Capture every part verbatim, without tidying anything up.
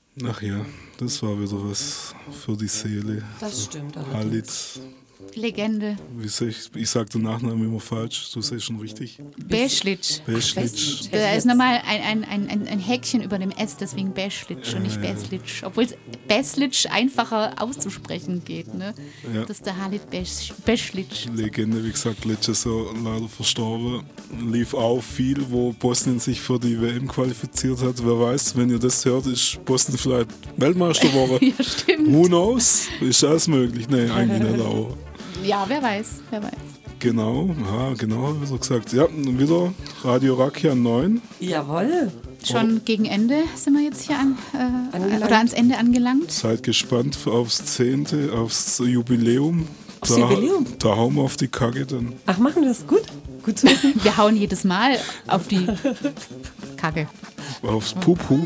Ach ja, das war wieder was für die Seele. Das stimmt. Halit. Legende. Wie sag ich, ich sag den Nachnamen immer falsch, du sagst schon richtig. Beschlitsch. Beschlitsch. Da ist nochmal ein, ein, ein, ein Häkchen über dem S, deswegen Beschlitsch und nicht Beslitsch. Obwohl es Beslitsch einfacher auszusprechen geht. Ne? Ja. Das ist der Halit Besch- Beschlitsch. Legende, wie gesagt, letztes Jahr leider verstorben. Lief auch viel, wo Bosnien sich für die W M qualifiziert hat. Wer weiß, wenn ihr das hört, ist Bosnien vielleicht Weltmeister geworden. Ja, stimmt. Who knows? Ist alles möglich? Nee, eigentlich nicht auch. Ja, wer weiß, wer weiß. Genau, ja, genau, habe ich so gesagt. Ja, wieder Radio Rakia neun. Jawohl. Schon gegen Ende sind wir jetzt hier an, äh, Angelangt. oder ans Ende angelangt. Seid gespannt aufs zehnte, aufs Jubiläum. Aufs da, Jubiläum? Da hauen wir auf die Kacke dann. Ach, machen wir das gut? Gut zu wissen. Wir hauen jedes Mal auf die Kacke. Aufs Pupu.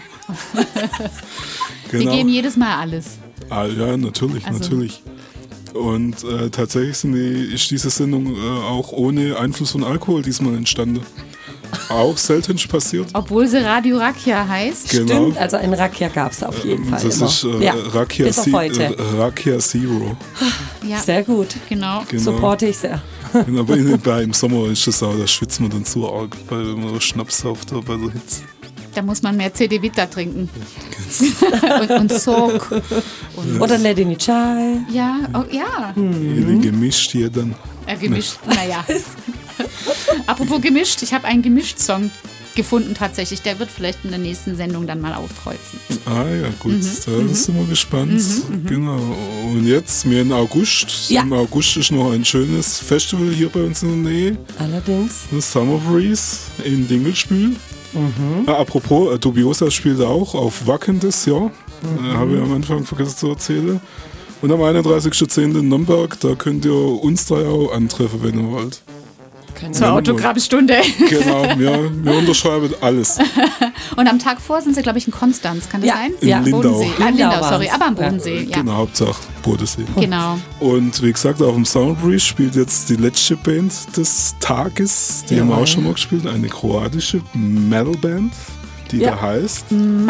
Wir Genau. geben jedes Mal alles. Ah, ja, natürlich, Also- natürlich. Und äh, tatsächlich sind die, ist diese Sendung äh, auch ohne Einfluss von Alkohol diesmal entstanden. Auch selten passiert. Obwohl sie Radio Rakia heißt. Genau. Stimmt, also einen Rakia gab es auf jeden Fall Das immer. ist äh, ja, Rakia, bis auf Si- heute. äh, Rakia Zero. Ja, Sehr gut. genau. Genau. Supporte ich sehr. Genau, aber in, bei, im Sommer ist es auch, da schwitzt man dann so arg, weil man Schnaps sauft da bei der Hitze. Da muss man mehr C D Vita trinken. und, und Sok. Und, Oder Ledini Chai. ja, oh, ja. Mhm. Gemischt hier dann. Äh, gemischt, naja. Apropos gemischt, ich habe einen Gemischt-Song gefunden tatsächlich. Der wird vielleicht in der nächsten Sendung dann mal aufkreuzen. Ah ja, gut, Mhm. da sind wir gespannt. Genau. Und jetzt, wir in August. Ja. Im August ist noch ein schönes Festival hier bei uns in der Nähe. Allerdings. Das Summer Breeze in Dingelspül. Mhm. Ah, apropos, äh, Dubiosa spielt auch auf Wacken das Jahr. Mhm. Äh, Habe ich am Anfang vergessen zu erzählen. Und am einunddreißigsten zehnten in Nürnberg, da könnt ihr uns drei auch antreffen, wenn ihr wollt. Zur Autogrammstunde. Genau, wir, wir unterschreiben alles. Und am Tag vor sind sie, glaube ich, in Konstanz. Kann das Ja, sein? in ja. Lindau. Bodensee. Ah, Lindau Lindau, sorry, war's. aber am Bodensee. Ja, Genau, Hauptsache Bodensee. genau. Und wie gesagt, auf dem Summer Breeze spielt jetzt die letzte Band des Tages. Die haben wir Jawohl. auch schon mal gespielt. Eine kroatische Metalband, die Ja. da heißt.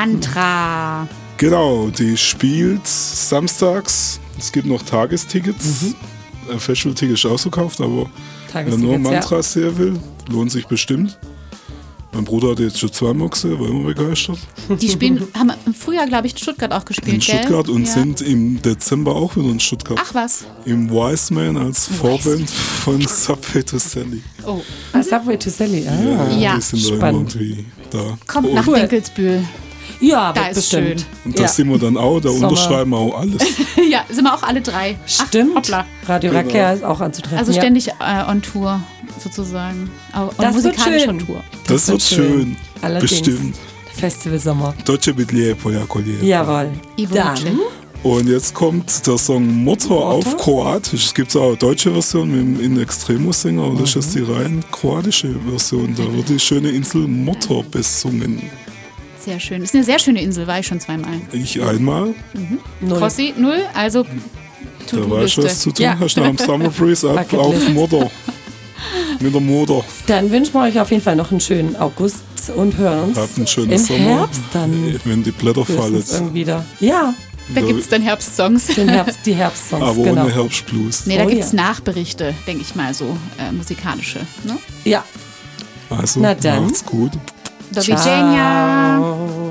Mantra. Genau, die spielt samstags. Es gibt noch Tagestickets. Mhm. Ein Festival-Ticket ist ausverkauft, aber wer nur Tagestickets, ja. Mantras sehen will, lohnt sich bestimmt. Mein Bruder hat jetzt schon zweimal gesehen, war immer begeistert. Die spielen, haben im Frühjahr, glaube ich, in Stuttgart auch gespielt, In Stuttgart gell? und Ja. sind im Dezember auch wieder in Stuttgart. Ach was. Im Wise Man als Vorband von Subway to Sally. Oh, Ah, Subway to Sally. Ah. Ja. die sind da Spannend. irgendwie da. kommt und nach Cool. Dinkelsbühl. Ja, Da wird ist bestimmt. schön. und da Ja. sind wir dann auch, da Sommer. unterschreiben wir auch alles. Ja, sind wir auch alle drei. Ach, Stimmt. hoppla. Radio Genau. Rakia ist auch anzutreffen. Also ja. ständig äh, on Tour, sozusagen. Au- On Das wird musikalischer schön. Tour. Das, wird schön. Allerdings. Bestimmt. Festival Sommer. Deutsche Bidlie, Pojakolje. Jawohl. Ivo Dann Luce. Und jetzt kommt der Song Motor auf Kroatisch. Es gibt auch eine deutsche Version mit dem In Extremo-Sänger, aber das ist jetzt die rein kroatische Version. Da wird die schöne Insel Motor besungen. Sehr schön. Ist eine sehr schöne Insel, war ich schon zweimal. Ich einmal, null. Crossi, null, also da weißt du, was To-Do-Liste. zu tun Ja. hast. Nach dem Summer Breeze ab Bucketlist. auf Motor. Mit der Motor. Dann wünschen wir euch auf jeden Fall noch einen schönen August und hören uns Habt einen schönen im Sommer. Herbst dann. Wenn die Blätter fallen. höchstens irgendwie wieder. Ja, Da gibt es dann Herbstsongs. den Herbst, die Herbstsongs, Aber genau. ohne Herbstblues. Nee, da Oh gibt es ja. Nachberichte, denke ich mal, so äh, musikalische. Ne? Ja, Also, Na dann. macht's gut. Do widzenia. ciao.